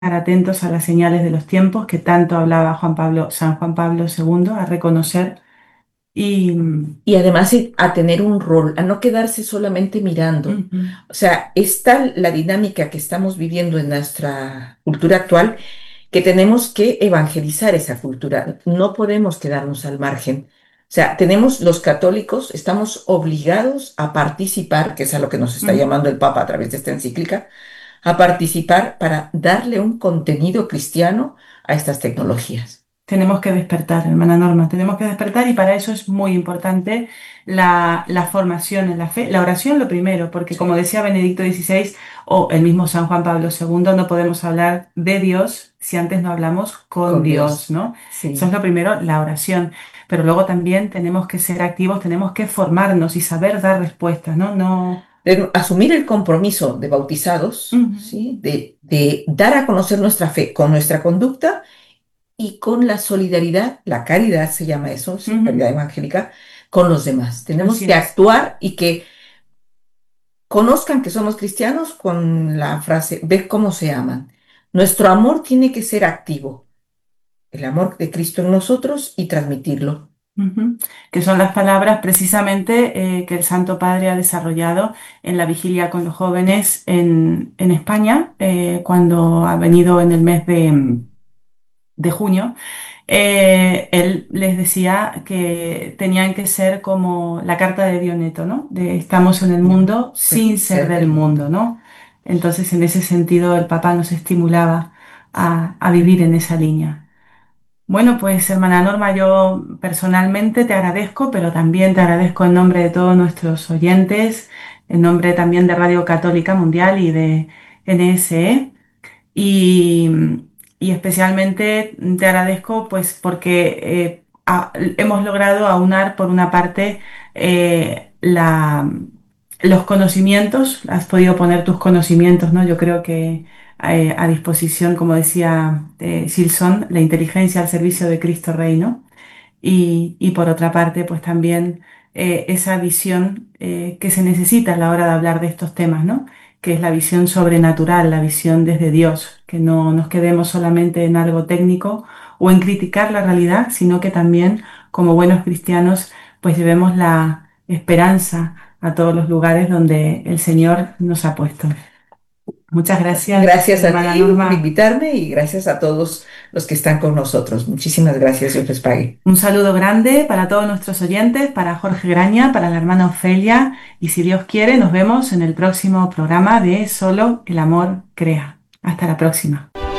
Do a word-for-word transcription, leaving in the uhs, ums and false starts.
estar atentos a las señales de los tiempos que tanto hablaba Juan Pablo, San Juan Pablo segundo, a reconocer y Y además sí, a tener un rol, a no quedarse solamente mirando. ujú, O sea, es tal la dinámica que estamos viviendo en nuestra cultura actual que tenemos que evangelizar esa cultura. No podemos quedarnos al margen. O sea, tenemos los católicos, estamos obligados a participar, que es a lo que nos está ujú. llamando el Papa a través de esta encíclica, a participar para darle un contenido cristiano a estas tecnologías. Tenemos que despertar, hermana Norma, tenemos que despertar y para eso es muy importante la, la formación en la fe, la oración lo primero, porque como Sí, decía Benedicto dieciséis o el mismo San Juan Pablo segundo, no podemos hablar de Dios si antes no hablamos con con Dios, Dios. ¿no? Eso es Sí. lo primero, la oración, pero luego también tenemos que ser activos, tenemos que formarnos y saber dar respuestas, ¿no? No. De asumir el compromiso de bautizados, Ujú. ¿sí? De, de dar a conocer nuestra fe con nuestra conducta y con la solidaridad, la caridad se llama eso, ¿sí? Ujú. Caridad evangélica, con los demás. Tenemos Así que es. actuar y que conozcan que somos cristianos con la frase, ve cómo se aman. Nuestro amor tiene que ser activo, el amor de Cristo en nosotros y transmitirlo. Ujú. Que son las palabras precisamente eh, que el Santo Padre ha desarrollado en la vigilia con los jóvenes en, en España, eh, cuando ha venido en el mes de, de junio. Eh, él les decía que tenían que ser como la carta de Dioneto, ¿no? De estamos en el Ya, mundo pero sin ser ser del del mundo. mundo, ¿no? Entonces, en ese sentido, el Papa nos estimulaba a, a vivir en esa línea. Bueno, pues hermana Norma, yo personalmente te agradezco, pero también te agradezco en nombre de todos nuestros oyentes, en nombre también de Radio Católica Mundial y de N S E. Y, y especialmente te agradezco pues porque eh, a- hemos logrado aunar por una parte eh, la, los conocimientos, has podido poner tus conocimientos, ¿no? Yo creo que eh, a disposición, como decía eh, Silson, la inteligencia al servicio de Cristo Rey, ¿no? Y, y por otra parte, pues también eh, esa visión eh, que se necesita a la hora de hablar de estos temas, ¿no? Que es la visión sobrenatural, la visión desde Dios, que no nos quedemos solamente en algo técnico o en criticar la realidad, sino que también, como buenos cristianos, pues llevemos la esperanza a todos los lugares donde el Señor nos ha puesto. Muchas gracias, Gracias a hermana ti por Norma. invitarme y gracias a todos los que están con nosotros. Muchísimas gracias, Dios les pague. Un saludo grande para todos nuestros oyentes, para Jorge Graña, para la hermana Ofelia y si Dios quiere nos vemos en el próximo programa de Solo el amor crea. Hasta la próxima.